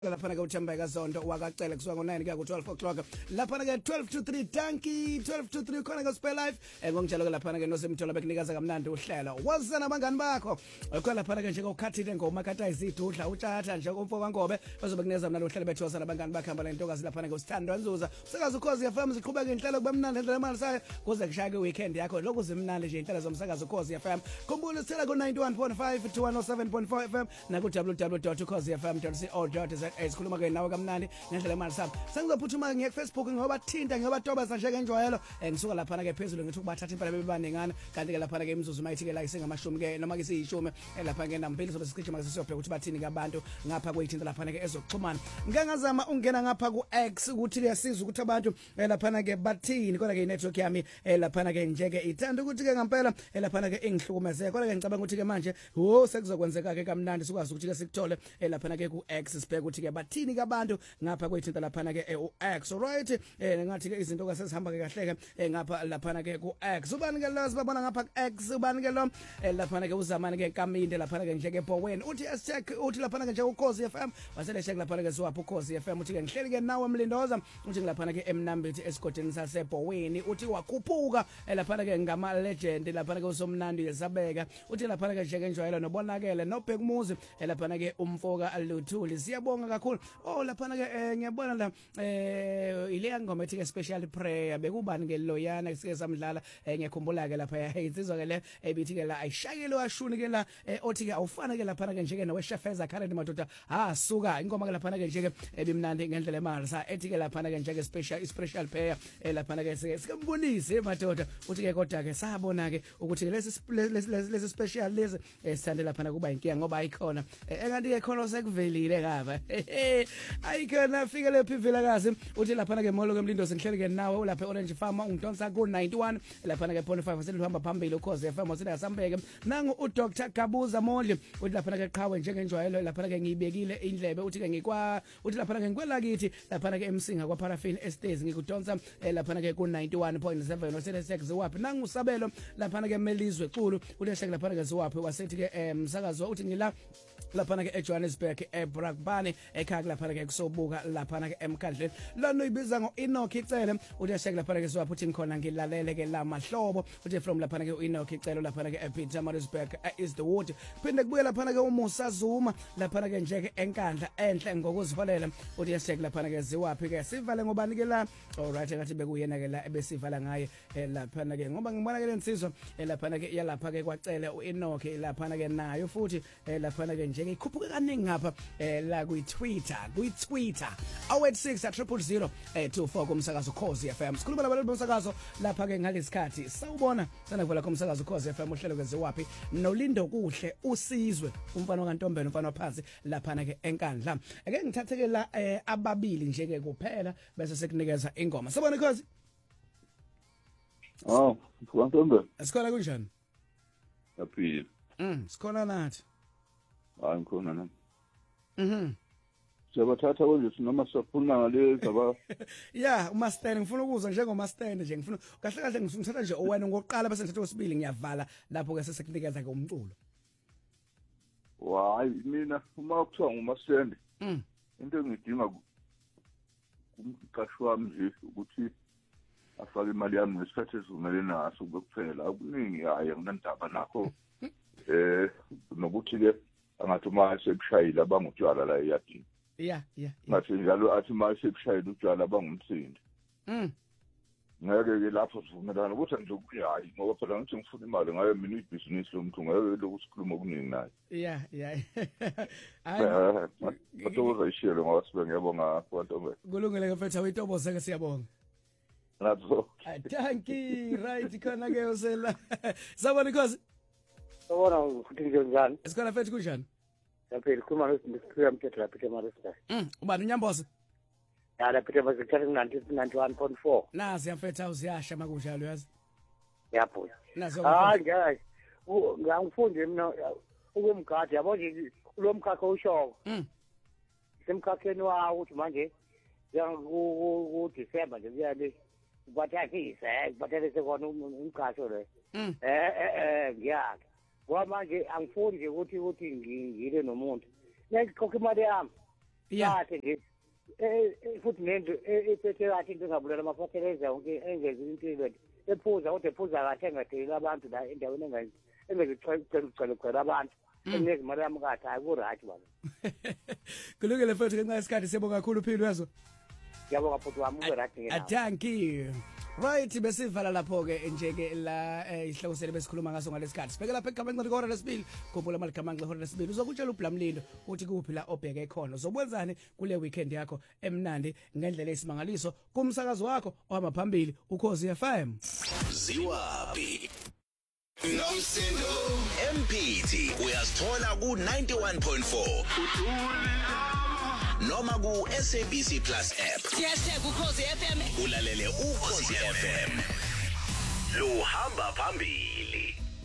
Laphana ke uThembeka Zondo wakacela kusuka ngo9 kuya ku12 o'clock laphana ke 12 to 3 Tanki 12 to 3 khona ke Spare Life ngonjalo ke laphana ke nosemthola bekunikaza kamnandi uhlelo wazana abangani bakho khona laphana ke nje kokhathile ngoma kathayizi idudla utshatha nje komfo kaNgobe bazobe kunikeza mnandi uhlelo bethu wazana abangani bakho hamba lentokazi laphana ke usithando Nzuza umsakazo ukhozi FM ziqhubeka inhlelo kubemnandi endlela manje sayo kuze kushaya ke weekend yakho lokhu zimnandi nje inhlelo zomsakazo ukhozi FM khumbula sithela ku 91.5 to 107.4 FM na ku www.ukhozifm.co.za esikhuluma ke nawe kamnandi ngendlela imali sami sengizophuthuma nge-Facebook ngobathinta ngiyobatobaza njengenjwayelo ngisuka lapha ke phezulu ngithi ukubathatha impela bebaningana kanti ke lapha ke imizuzu mayithi ke la isengamashumi ke noma ke siyishumi lapha ke nambili sobe siqhijima ke sisiyobheka ukuthi bathini ke abantu ngapha kwethinta lapha ke ezokuxhumana ngangazama ungena ngapha ku X ukuthi kuyasiza ukuthi abantu lapha ke bathini kodwa ke network yami lapha ke nje ke ithanda ukuthi ke ngempela lapha ke ingihlukumeze kodwa ke ngicabanga ukuthi ke manje sekuzokwenzeka ke kamnandi sikwazi ukuthi ke sikuthole lapha ke ku X sibheka ukuthi ke bathini kabantu ngapha kwethinta lapha ke uX alright ngathi ke izinto ke sesihamba ke kahle ke ngapha lapha ke ku X ubani ke lo sibabona ngapha ku X ubani ke lo lapha ke uzamani ke Kaminde lapha ke nje ke Bowen uthi #check uthi lapha ke nje uKhozi FM wasele check lapha ke siwapha uKhozi FM uthi ke ngihleli ke nawe Mlindoza uthi lapha ke eMnambithi esigodini sase Bowen uthi wakhuphuka lapha ke ngama legend lapha ke usomnandi yesabeka uthi lapha ke nje ke njwayelo nobonakele nobhekumuzi lapha ke umfoka Luthuli siyabonga kakhulu lapha ke ngiyabona la ile ngoma ethi ke special prayer bekubani ke loyana sike samdlala ngiyakhumbula ke lapha insizwa ke le ebithi ke la ayishayele washuni ke la othi ke awufana ke lapha ke nje ke nowe Shefeza Khaled madoda suka ingoma ke lapha ke nje ke ebimnandi ngendlela emali sa ethi ke lapha ke nje ke special prayer lapha ke sikembonise madoda uthi ke kodwa ke sabona ke ukuthi ke lesi special lesi sithande lapha kuba inkinga ngoba ayikhona engathi ke khona sekuvelile ngapha ayikhona fika lephi vilakazi uthi lapha ke molo ke Mlindozi ngihleli ke nawe ulapha Orange Farm ungidonsa ku 91 lapha ke Point 5 selihamba phambili uKhozi FM usida sambeke nangu uDr Gabuza Mondli uthi lapha ke qhawe njengenjwayelo lapha ke ngiyibekile indlebe uthi ke uthi lapha ke ngikwela kithi lapha ke eMsinga kwa Paraffin Estates ngikudonsa lapha ke ku 91.7 usele sex waphi nangu Sabelo lapha ke Melizwe Xulu uthi lapha ke ziwaphi wasethi ke umsakazo uthi ngila lapha ke eJohannesburg eBrakpan ekhaya lapha ke kusobuka lapha ke eMkhandleni lona uyibiza ngoEnoch Icele uthi lapha ke siwapha uthi ngikhona ngilalele ke la mahlobo uthi from lapha ke uEnoch Icele lapha ke ePietermaritzburg is the wood phinde kubuye lapha ke uMusa Zuma lapha ke nje ke enkandla enhle ngokuziholela uthi lapha ke ziwaphi ke sivale ngobani ke la alright ngathi bekuyena ke la ebesivala ngaye lapha ke ngoba ngibona ke lensizwa lapha ke yalapha ke kwacele uEnoch lapha ke nayo futhi lapha ke nje ke ikhuphuka kaningi ngapha la kwi-Twitter awet 6 000 kumsakazo Khozi FM sikhuluma labantu bomsakazo lapha ke ngalesikhathi sawubona sana kuvela kumsakazo Khozi FM uhlelo kweziwaphi nolindo kuhle usizwe umfana kaNtombela umfana waphansi lapha ke enkandla ake ngithatheke la ababili nje ke kuphela bese sekunikeza ingoma sabona Khozi kaNtombela asikhona kunjani yaphila sikhona nathi ngikhona nami siyabathatha konje noma siyaphuma ngalezi aba uMaster ngifuna ukuzwa njengoMaster nje ngifuna kahle ngithatha nje owena ngokuqala bese ngithatha osibili ngiyavala lapho ke sesekunikeza ke umculo hayi mina uma kuthiwa nguMaster into engidinga kumqashi wami nje ukuthi afake imali yami ngesikhathi esivumelene naso kuphela akuningi hayi nginandaba nakho nokuthi ke angathi uma sebushayile abangutshwala la eyadini ngathi njalo athi uma sebushayile utshwala abangumsindi ngeke ke lapho sivumelana ukuthi nje hayi ngoba phela ngithi ngifuna imali ngayo mina ibhizinisi lomuntu ngeke lokhu sikhuluma okuningi naye hayi bathokoza ishelo ngoba sibe ngiyabonga kwaNtombela kulungile ke mfethu awuyitoboza ke siyabonga lapho thank you right khona ke usela sabona Khozi Sabona ukuthi njani? Esikhona mfethu kunjani? Yaphela khuluma noSiphiwe Mthetho lapha eMaritzburg. Ubani uNyamboza? Lapha eMaritzburg 91.4. Nazi yamfethu awuziyasha makunjalo yazi. Yapho. Nazo. Ngiyazi. Ngifunde mina ukumgadi yabo nje lo mkhakha ushoko. Semkhakheni wawo uthi manje ku December nje kuyabe bathathise sekona umkhaso le. Ngiyazi. Ngoba manje angifuni nje ukuthi ngile nomuntu. Ngikhokha imali yami. Yeah. kahle nje futhi nento ephethe kahle into engabulela amafatheleza yonke engezi impilo ephuza kodwa ephuza kahle engadeli abantu la endaweni engezicela abantu engezi imali yami kahle hayi ku right baba kulungile mfethu ngenxa yesikhathi siyabonga kakhulu philo yazo ngiyabonga futhi wami ku right ngena thank you. Right, besivala lapho ke nje ke la isihloko sele besikhuluma ngaso ngalesikhathi. Sibeke lapha eGamanqe ngihora lesibili, khumbula mali Gamanqe ngihora lesibili. Uzokutshela uBlamlindo uthi kuphi la obheke khona. Uzokwenzani kule weekend yakho emnandi ngendlela esimangaliso kumsakazo wakho ohamba phambili uKhosi FM. Ziwapi Nomsindo MPT uyasithola ku 91.4 noma ku SABC Plus app. #ukhosi FM Ulalele uKhosi FM. Lo hamba phambili.